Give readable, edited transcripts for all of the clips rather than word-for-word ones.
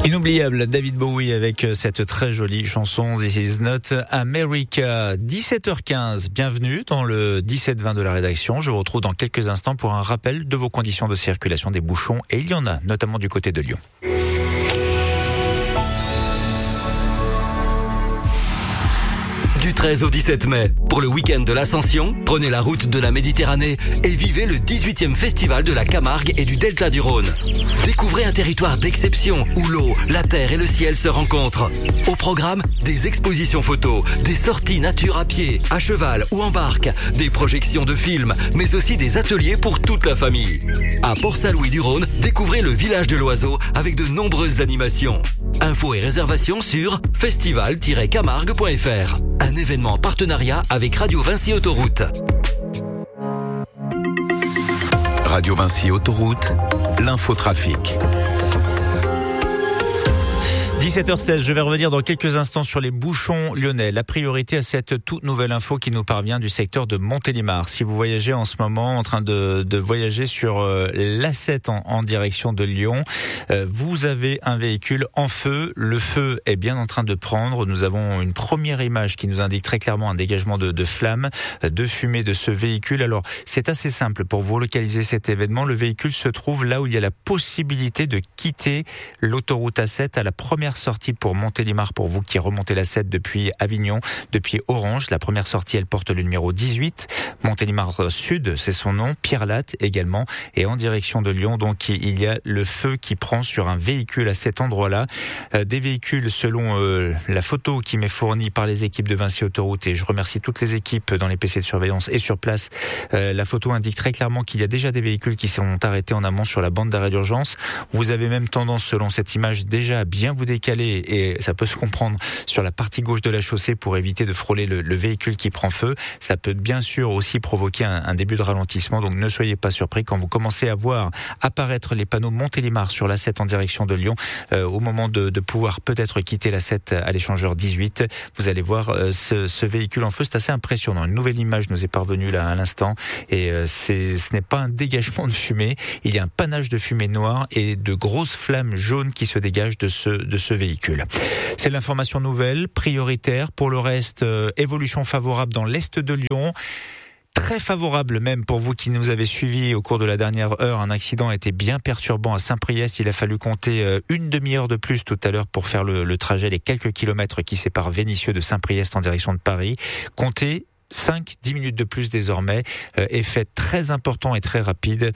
Inoubliable David Bowie avec cette très jolie chanson This Is Not America. 17h15, bienvenue dans le 17-20 de la rédaction. Je vous retrouve dans quelques instants pour un rappel de vos conditions de circulation des bouchons, et il y en a, notamment du côté de Lyon. Du 13 au 17 mai, pour le week-end de l'Ascension, prenez la route de la Méditerranée et vivez le 18e festival de la Camargue et du Delta du Rhône. Découvrez un territoire d'exception où l'eau, la terre et le ciel se rencontrent. Au programme, des expositions photos, des sorties nature à pied, à cheval ou en barque, des projections de films, mais aussi des ateliers pour toute la famille. À Port-Saint-Louis-du-Rhône, découvrez le village de l'oiseau avec de nombreuses animations. Infos et réservations sur festival-camargue.fr. Un événement en partenariat avec Radio Vinci Autoroute. Radio Vinci Autoroute, l'infotrafic. 17h16, je vais revenir dans quelques instants sur les bouchons lyonnais. La priorité à cette toute nouvelle info qui nous parvient du secteur de Montélimar. Si vous voyagez en ce moment, en train de voyager sur l'A7 en direction de Lyon, vous avez un véhicule en feu. Le feu est bien en train de prendre. Nous avons une première image qui nous indique très clairement un dégagement de flammes, de fumée de ce véhicule. Alors, c'est assez simple pour vous localiser cet événement. Le véhicule se trouve là où il y a la possibilité de quitter l'autoroute A7 à la première sortie pour Montélimar, pour vous qui remontez la 7 depuis Avignon, depuis Orange. La première sortie, elle porte le numéro 18. Montélimar Sud, c'est son nom. Pierre-Latte également. Et en direction de Lyon, donc, il y a le feu qui prend sur un véhicule à cet endroit-là. Des véhicules, selon la photo qui m'est fournie par les équipes de Vinci Autoroute, et je remercie toutes les équipes dans les PC de surveillance et sur place. La photo indique très clairement qu'il y a déjà des véhicules qui sont arrêtés en amont sur la bande d'arrêt d'urgence. Vous avez même tendance, selon cette image, déjà à bien vous décaler, et ça peut se comprendre, sur la partie gauche de la chaussée pour éviter de frôler le véhicule qui prend feu. Ça peut bien sûr aussi provoquer un début de ralentissement, donc ne soyez pas surpris quand vous commencez à voir apparaître les panneaux Montélimar sur la 7 en direction de Lyon. Au moment de pouvoir peut-être quitter la 7 à l'échangeur 18, vous allez voir ce véhicule en feu. C'est assez impressionnant. Une nouvelle image nous est parvenue là à l'instant, et ce n'est pas un dégagement de fumée, il y a un panache de fumée noire et de grosses flammes jaunes qui se dégagent de ce véhicule. C'est l'information nouvelle, prioritaire. Pour le reste, évolution favorable dans l'est de Lyon. Très favorable même pour vous qui nous avez suivis au cours de la dernière heure. Un accident a été bien perturbant à Saint-Priest. Il a fallu compter une demi-heure de plus tout à l'heure pour faire le trajet, les quelques kilomètres qui séparent Vénissieux de Saint-Priest en direction de Paris. Comptez 5-10 minutes de plus désormais, effet très important et très rapide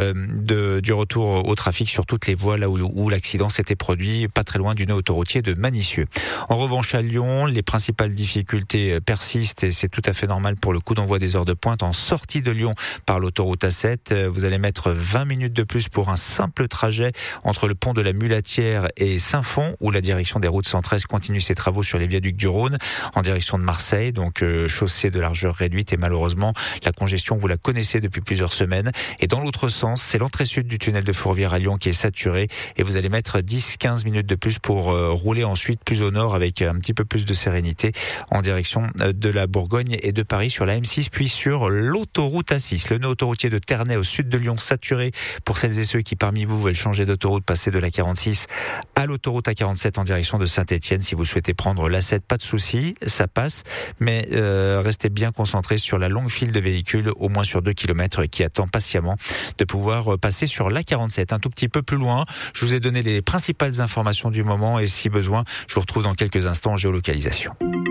du retour au trafic sur toutes les voies là où l'accident s'était produit, pas très loin du nœud autoroutier de Manicieux. En revanche, à Lyon, les principales difficultés persistent, et c'est tout à fait normal pour le coup d'envoi des heures de pointe en sortie de Lyon par l'autoroute A7. Vous allez mettre 20 minutes de plus pour un simple trajet entre le pont de la Mulatière et Saint-Fond, où la direction des routes 113 continue ses travaux sur les viaducs du Rhône en direction de Marseille, donc chaussée de largeur réduite, et malheureusement la congestion vous la connaissez depuis plusieurs semaines. Et dans l'autre sens, c'est l'entrée sud du tunnel de Fourvière à Lyon qui est saturée, et vous allez mettre 10-15 minutes de plus pour rouler ensuite plus au nord avec un petit peu plus de sérénité en direction de la Bourgogne et de Paris sur la M6, puis sur l'autoroute A6. Le nœud autoroutier de Ternay au sud de Lyon saturé pour celles et ceux qui parmi vous veulent changer d'autoroute, passer de la 46 à l'autoroute A47 en direction de Saint-Étienne. Si vous souhaitez prendre l'A7, pas de souci, ça passe, mais restez bien concentré sur la longue file de véhicules, au moins sur 2 km, qui attend patiemment de pouvoir passer sur l'A47. Un tout petit peu plus loin, je vous ai donné les principales informations du moment, et si besoin, je vous retrouve dans quelques instants en géolocalisation.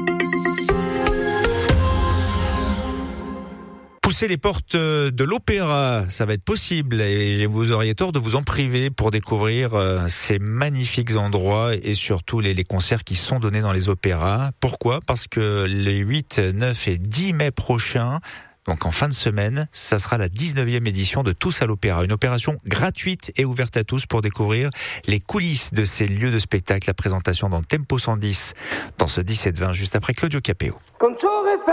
Pousser les portes de l'Opéra, ça va être possible, et vous auriez tort de vous en priver pour découvrir ces magnifiques endroits et surtout les concerts qui sont donnés dans les opéras. Pourquoi ? Parce que les 8, 9 et 10 mai prochains, donc en fin de semaine, ça sera la 19e édition de Tous à l'Opéra. Une opération gratuite et ouverte à tous pour découvrir les coulisses de ces lieux de spectacle. La présentation dans Tempo 110, dans ce 17-20, juste après Claudio Capéo.